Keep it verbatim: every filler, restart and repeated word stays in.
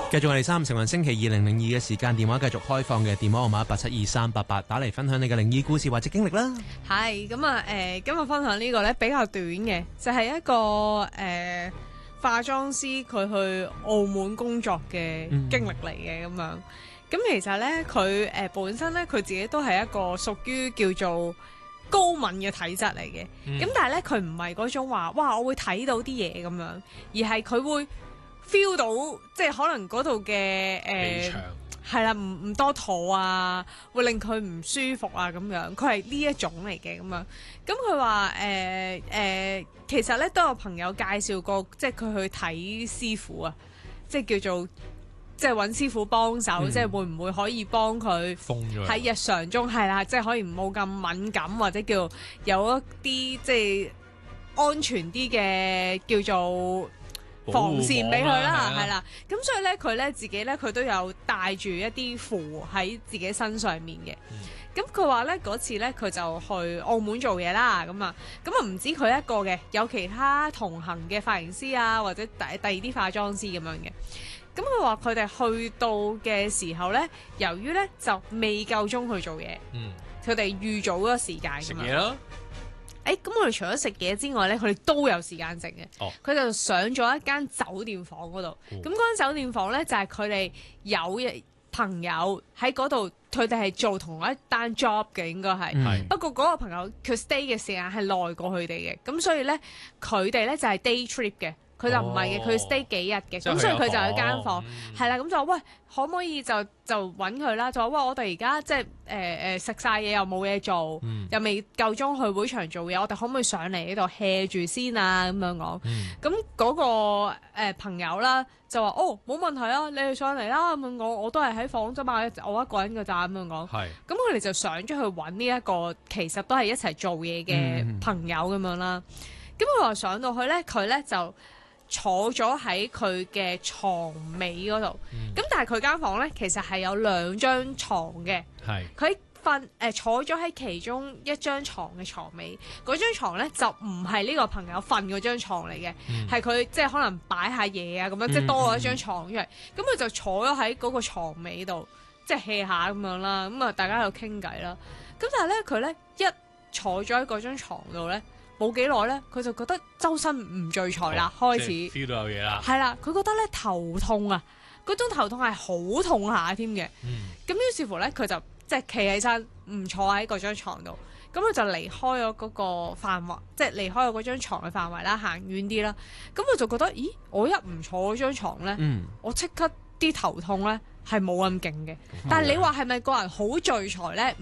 繼續我哋三成運星期二零零二嘅時間，電話繼續開放嘅電話號碼八七二三八八，打嚟分享你嘅靈異故事或者經歷啦。 係咁啊，誒、呃，今日分享呢個咧比較短嘅，就係、是、一個誒、呃、化妝師佢去澳門工作嘅經歷嚟嘅咁樣。咁其實咧佢誒本身咧佢自己都係一個屬於叫做高敏嘅體質嚟嘅。咁、嗯、但係咧佢唔係嗰種話哇我會睇到啲嘢咁樣，而係佢會 feel 到即係可能嗰度嘅誒係啦，唔唔多妥啊，會令佢唔舒服啊咁樣。佢係呢一種嚟嘅咁樣。咁佢話誒誒，其實咧都有朋友介紹過，即係佢去睇師傅啊，即係叫做即係揾師傅幫手，嗯、即係會唔會可以幫佢喺日常中係啦，即係可以冇咁敏感，或者叫有一啲即係安全啲嘅叫做防線俾佢啦，係啦，咁所以咧佢咧自己咧佢都有帶住一啲符喺自己身上面嘅。咁佢話咧嗰次咧佢就去澳門做嘢啦，咁啊，咁啊唔止佢一個嘅，有其他同行嘅髮型師啊，或者第第二啲化妝師咁樣嘅。咁佢話佢哋去到嘅時候咧，由於咧就未夠鐘去做嘢，佢哋預早嗰個時間食嘢咯。誒，咁我哋除咗食嘢之外咧，佢哋都有時間剩嘅。佢、哦、就上咗一間酒店房嗰度。咁嗰間酒店房咧就係佢哋有朋友喺嗰度，佢哋係做同一單 job 嘅，應該係。嗯、不過嗰個朋友佢 stay 嘅時間係耐過佢哋嘅，咁所以咧佢哋咧就係 day trip 嘅。佢就唔係嘅，佢 stay 幾日嘅，咁、哦、所以佢就有間房，係啦、嗯，咁就話喂，可唔可以就就揾佢啦？就話喂，我哋而家即係誒誒食晒嘢又冇嘢做，嗯、又未夠鐘去會場做嘢，我哋可唔可以上嚟呢度 hea 住先啊？咁樣講，咁嗰、嗯嗰個、呃、朋友啦就話哦冇問題啊，你哋上嚟啦咁樣講，我都係喺房啫嘛，我一個人㗎咋咁樣講，咁佢哋就上咗去揾呢一個其實都係一齊做嘢嘅朋友咁樣啦。咁佢話上到去咧，佢咧就坐咗喺佢嘅床尾嗰度，咁、嗯、但係佢間房咧其實係有兩張床嘅，佢瞓誒坐咗喺其中一張床嘅床尾，嗰張床咧就唔係呢個朋友瞓嗰張床嚟嘅，係佢、嗯、即係可能擺下嘢啊咁樣，嗯、即係多咗一張床出嚟，咁佢、嗯、就坐咗喺嗰個床尾度，即係 hea 下咁樣啦，咁啊大家喺度傾偈啦，咁但係咧佢咧一坐咗喺嗰張床度咧。冇幾耐咧，佢就覺得周身唔聚財啦，哦、開始 feel 到有嘢啦。係啦，佢覺得咧頭痛啊，嗰種頭痛係好痛下添嘅。咁、嗯、於是乎咧，佢就即係企起身，唔坐喺嗰張床度。咁佢就離開咗嗰個範圍，即係離開咗嗰張牀嘅範圍啦，行遠啲啦。咁佢就覺得，咦，我一唔坐嗰張牀咧，嗯、我即刻啲頭痛咧係冇咁勁嘅。但係你話係咪個人好聚財咧？